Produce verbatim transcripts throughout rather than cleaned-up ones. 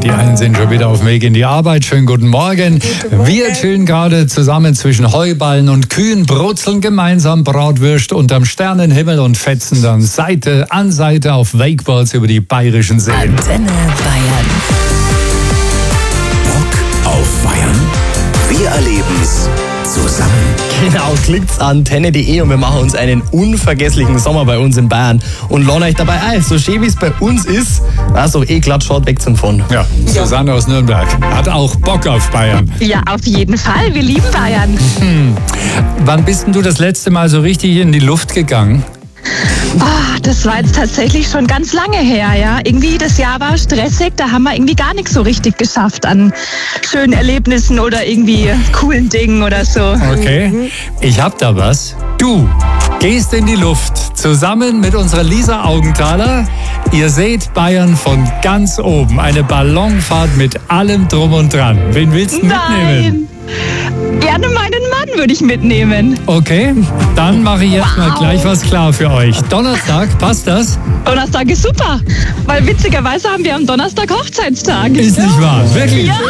Die einen sind schon wieder auf dem Weg in die Arbeit. Schönen guten Morgen. Guten Morgen. Wir chillen gerade zusammen zwischen Heuballen und Kühen, brutzeln gemeinsam Bratwürste unterm Sternenhimmel und fetzen dann Seite an Seite auf Wakeboards über die bayerischen Seen. Antenne Bayern. Bock auf Bayern? Wir erleben's zusammen. Genau, klickt's Antenne punkt de und wir machen uns einen unvergesslichen Sommer bei uns in Bayern und laden euch dabei ein. So schön wie es bei uns ist, also eh glatt schaut weg zum von. Ja, Susanne aus Nürnberg hat auch Bock auf Bayern. Ja, auf jeden Fall. Wir lieben Bayern. Hm. Wann bist denn du das letzte Mal so richtig in die Luft gegangen? Oh, das war jetzt tatsächlich schon ganz lange her, ja. Irgendwie das Jahr war stressig, da haben wir irgendwie gar nichts so richtig geschafft an schönen Erlebnissen oder irgendwie coolen Dingen oder so. Okay, ich hab da was. Du gehst in die Luft zusammen mit unserer Lisa Augenthaler. Ihr seht Bayern von ganz oben. Eine Ballonfahrt mit allem drum und dran. Wen willst du mitnehmen? Gerne meinen Mann würde ich mitnehmen. Okay, dann mache ich jetzt Wow. mal gleich was klar für euch. Donnerstag, passt das? Donnerstag ist super, weil witzigerweise haben wir am Donnerstag Hochzeitstag. Ist nicht wahr, wirklich? Ja,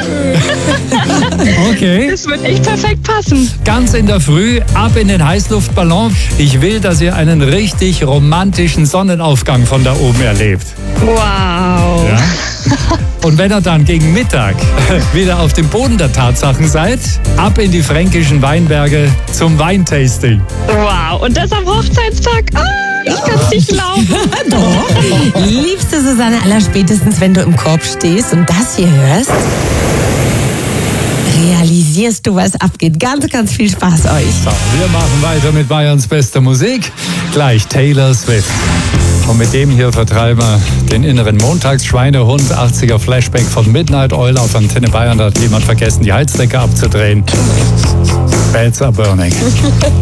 Okay, das wird echt perfekt passen. ganz in der Früh, ab in den Heißluftballon. Ich will, dass ihr einen richtig romantischen Sonnenaufgang von da oben erlebt. Wow. Ja? Und wenn ihr dann gegen Mittag wieder auf dem Boden der Tatsachen seid, ab in die fränkischen Weinberge zum Weintasting. Wow. Und das am Hochzeitstag? Ah, ich kann es nicht glauben. Doch. Liebste Susanne, allerspätestens, wenn du im Korb stehst und das hier hörst, realisierst du, was abgeht. Ganz, ganz viel Spaß euch. So, wir machen weiter mit Bayerns bester Musik. Gleich Taylor Swift. Und mit dem hier vertreiben wir den inneren Montagsschweinehund. achtziger Flashback von Midnight Oil auf Antenne Bayern. Da hat jemand vergessen, die Heizdecke abzudrehen. Bells are burning.